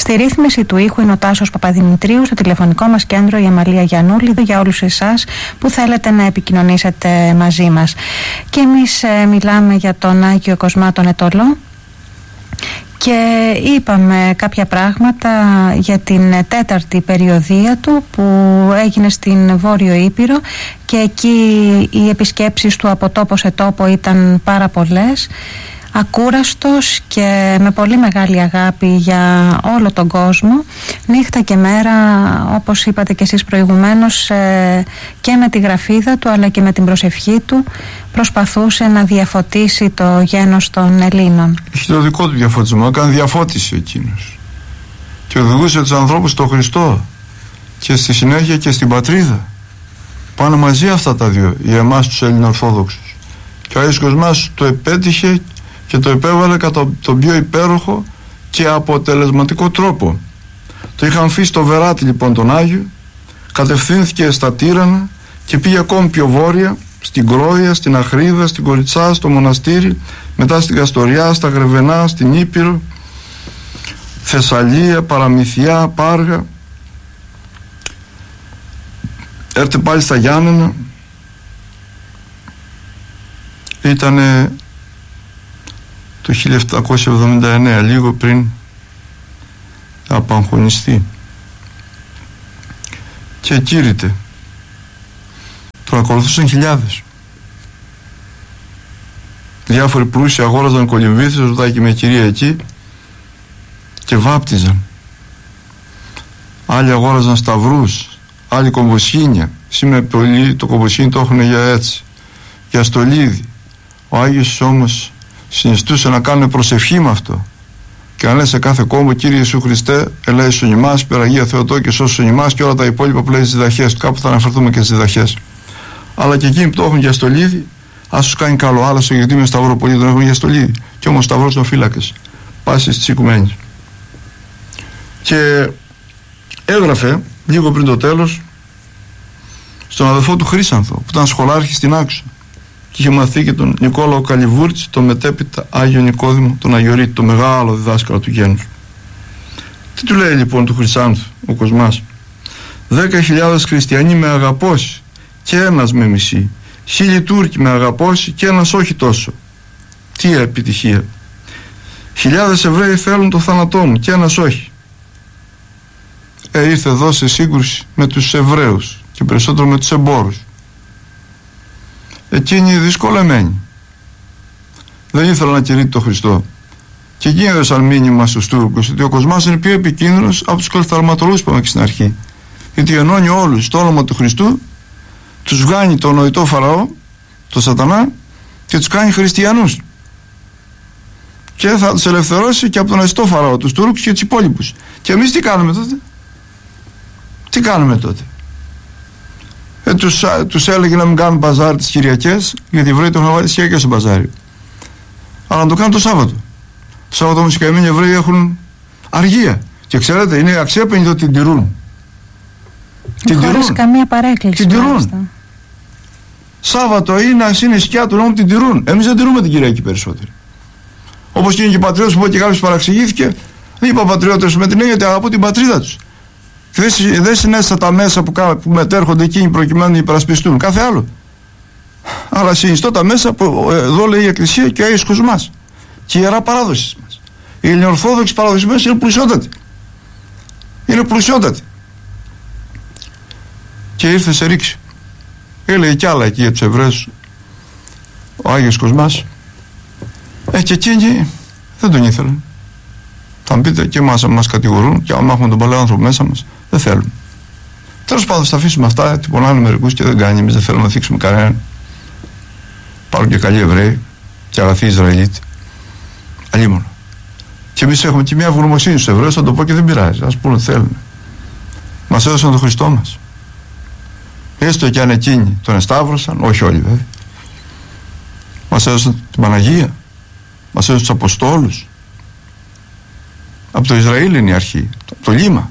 Στη ρύθμιση του ήχου είναι ο Τάσος Παπαδημητρίου, στο τηλεφωνικό μας κέντρο η Αμαλία Γιαννούλη, για όλους εσάς που θέλετε να επικοινωνήσετε μαζί μας. Και εμείς μιλάμε για τον Άγιο Κοσμά τον Αιτωλό και είπαμε κάποια πράγματα για την τέταρτη περιοδεία του που έγινε στην Βόρειο Ήπειρο, και εκεί οι επισκέψεις του από τόπο σε τόπο ήταν πάρα πολλές. Ακούραστος και με πολύ μεγάλη αγάπη για όλο τον κόσμο, νύχτα και μέρα, όπως είπατε και εσείς προηγουμένως, και με τη γραφίδα του αλλά και με την προσευχή του προσπαθούσε να διαφωτίσει το γένος των Ελλήνων. Είχε το δικό του διαφωτισμό, έκανε διαφώτιση εκείνος και οδηγούσε τους ανθρώπους στον Χριστό και στη συνέχεια και στην πατρίδα. Πάνε μαζί αυτά τα δύο για εμάς τους Ελληνοορθόδοξους, και ο Άγιος Κοσμάς το επέτυχε και το επέβαλε κατά τον πιο υπέροχο και αποτελεσματικό τρόπο. Το είχαν αφήσει στο Βεράτη λοιπόν τον Άγιο, κατευθύνθηκε στα Τύρανα και πήγε ακόμη πιο βόρεια, στην Κρόια, στην Αχρίδα, στην Κοριτσά, στο μοναστήρι, μετά στην Καστοριά, στα Γρεβενά, στην Ήπειρο, Θεσσαλία, Παραμυθιά, Πάργα, έρθε πάλι στα Γιάννενα. Ήτανε το 1779, λίγο πριν απαγχωνιστεί, και κήρυτε. Τον ακολουθούσαν χιλιάδες. Διάφοροι πλούσιοι αγόραζαν κολυμβήθες, ρωτάκι με κυρία εκεί, και βάπτιζαν. Άλλοι αγόραζαν σταυρούς, άλλοι κομποσχήνια. Σήμερα πολλοί το κομποσχήνι το έχουν για έτσι, για στολίδι. Ο Άγιος όμως συνιστούσε να κάνουν προσευχή με αυτό και να λέει σε κάθε κόμπο: Κύριε Ιησού Χριστέ, ελέησον ημάς, υπεραγία Θεοτό και σώσον ημάς, και όλα τα υπόλοιπα που λέει στις διδαχές του. Κάπου θα αναφερθούμε και στις διδαχές. Αλλά και εκείνοι που το έχουν για στολίδι, ας τους κάνει καλό. Άλλα στο γιατί με σταυρό πολλοί τον έχουν για στολίδι, και όμως σταυρός των φύλακες πάσης της οικουμένης. Και έγραφε λίγο πριν το τέλος στον αδελφό του Χρύσανθο, που ήταν σχολάρχης στην Άξο, και είχε μαθεί και τον Νικόλαο Καλιβούρτση, τον μετέπειτα Άγιο Νικόδημο τον Αγιορείτη, το μεγάλο διδάσκαλο του γένους. Τι του λέει λοιπόν του Χρυσάνθου ο Κοσμάς? 10.000 χριστιανοί με αγαπώσει και ένας με μισεί, 1.000 Τούρκοι με αγαπώσει και ένας όχι τόσο. Τι επιτυχία! 1.000 Εβραίοι θέλουν το θάνατό μου και ένας όχι. Ήρθε εδώ σε σύγκρουση με τους Εβραίους και περισσότερο με τους εμπόρους. Εκείνοι δυσκολεμένοι δεν ήθελαν να κηρύττει τον Χριστό, και εκείνοι έδωσαν μήνυμα στους Τούρκους ότι ο Κοσμάς είναι πιο επικίνδυνος από τους καλυφθαρματολούς που είπαμε και στην αρχή, γιατί ενώνει όλους στο όνομα του Χριστού, τους βγάνει τον νοητό Φαραώ, τον Σατανά, και τους κάνει χριστιανούς, και θα τους ελευθερώσει και από τον νοητό Φαραώ τους Τούρκους και τους υπόλοιπους. Και εμείς τι κάνουμε τότε? Τι κάνουμε τότε? Τους έλεγε να μην κάνουν μπαζάρι τις Κυριακές, γιατί οι Εβραίοι το έχουν βάλει τις Κυριακές στο μπαζάρι, αλλά να το κάνουν το Σάββατο. Το Σάββατο όμως οι καημένοι Εβραίοι έχουν αργία, και ξέρετε, είναι αξιέπαινοι ότι την τηρούν. Χωρίς καμία παρέκκληση. Την τηρούν. Σάββατο είναι σκιά του νόμου, την τηρούν. Εμείς δεν τηρούμε την Κυριακή περισσότεροι. Όπως και είναι και οι πατριώτες που και κάποιος παραξηγήθηκε, δεν είπα πατριώτες με την έννοια ότι αγαπώ την πατρίδα τους. Δεν συνέστησα τα μέσα που μετέρχονται εκείνοι προκειμένου να υπερασπιστούν, κάθε άλλο. Αλλά συνιστώ τα μέσα που εδώ λέει η Εκκλησία και ο Άγιος Κοσμάς και η Ιερά Παράδοση μας. Η Ελληνοορθόδοξη παράδοση μας είναι πλουσιότατη. Είναι πλουσιότατη. Και ήρθε σε ρήξη. Έλεγε κι άλλα εκεί για τους Εβραίους ο Άγιος Κοσμάς. Και εκείνοι δεν τον ήθελαν. Θα μου πείτε, και μας κατηγορούν, και άμα έχουμε τον παλαιό άνθρωπο μέσα μας, δεν θέλουν. Τέλος πάντων, θα αφήσουμε αυτά, τυπωνάνε μερικούς και δεν κάνει. Εμείς δεν θέλουμε να θίξουμε κανέναν. Υπάρχουν και καλοί Εβραίοι και αγαθοί Ισραηλίτες. Αλλήμον. Και εμείς έχουμε και μια ευγνωμοσύνη στους Εβραίους, θα το πω και δεν πειράζει. Ας πούμε ότι θέλουν. Μας έδωσαν τον Χριστό μας. Έστω και αν εκείνοι τον εσταύρωσαν, όχι όλοι βέβαια. Μας έδωσαν την Παναγία. Μας έδωσαν τους Αποστόλους. Από το Ισραήλ είναι η αρχή, το λίμα.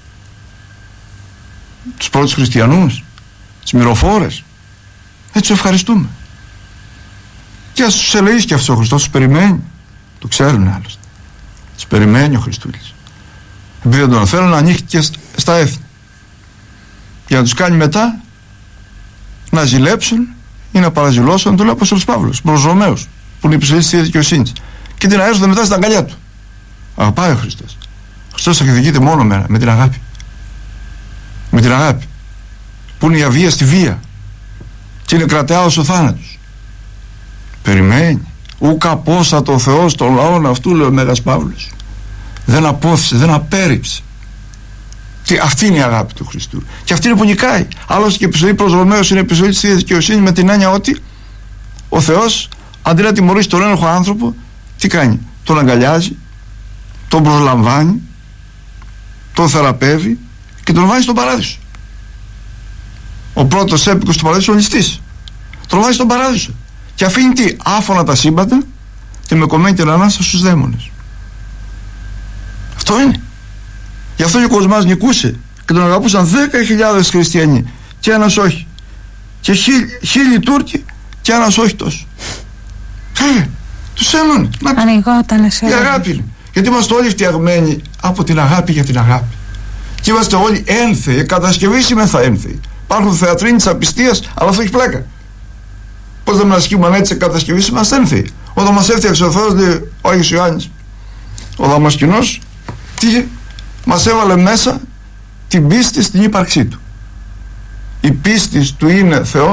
Τους πρώτους χριστιανούς, τις μυροφόρες. Έτσι τους ευχαριστούμε. Και ας τους ελεήσει και αυτός ο Χριστός, τους περιμένει. Το ξέρουν άλλωστε. Τους περιμένει ο Χριστούλης. Επειδή δεν τον θέλουν, ανοίχτηκε στα έθνη. Για να τους κάνει μετά να ζηλέψουν ή να παραζηλώσουν, το λέει ο Απόστολος Παύλος προς τους Ρωμαίους, που είναι η επιστολή της δικαιοσύνης. Και την αέρθουν μετά στα αγκαλιά του. Αγαπάει ο Χριστός. Ο Χριστός εκδικείται μόνο με την αγάπη. Με την αγάπη. Που είναι η αβία στη βία. Και είναι κρατεάος ο θάνατος. Περιμένει. Ούκ απόστατο ο Θεός των λαών αυτού, λέει ο Μέγας Παύλος. Δεν απόθυσε, δεν απέρριψε. Και αυτή είναι η αγάπη του Χριστού. Και αυτή είναι που νικάει. Άλλωστε και η επιστολή προς Ρωμαίους είναι επιστολή της Θείας δικαιοσύνης, με την έννοια ότι ο Θεός αντί να τιμωρήσει τον ένοχο άνθρωπο, τι κάνει? Τον αγκαλιάζει, τον προσλαμβάνει, τον θεραπεύει και τον βάζει στον παράδεισο. Ο πρώτος έπικος του παραδείσου ο ληστής. Τον βάζει στον παράδεισο. Και αφήνει τι? Άφωνα τα σύμπαντα και με κομμένη την ανάσταση στους δαίμονες. Αυτό είναι. Γι' αυτό και ο Κοσμάς νικούσε και τον αγαπούσαν 10.000 χριστιανοί και ένας όχι. Και 1.000 Τούρκοι και ένας όχι τόσο. Τους ένωνε. Ανοιγόταν σε η αγάπη είναι. Γιατί είμαστε όλοι φτιαγμένοι από την αγάπη για την αγάπη. Και είμαστε όλοι ένθεοι, κατασκευήσιμεθα ένθεοι. Υπάρχουν θεατρίνοι της απιστίας, αλλά αυτό έχει πλάκα. Πώς δεν μας ασκούμε έτσι κατασκευής, είμαστε ένθεοι. Όταν μας έφτιαξε ο Θεός, λέει ο Άγιος Ιωάννης, ο Δαμασκηνός, τι μας έβαλε μέσα? Την πίστη στην ύπαρξή του. Η πίστη του είναι Θεό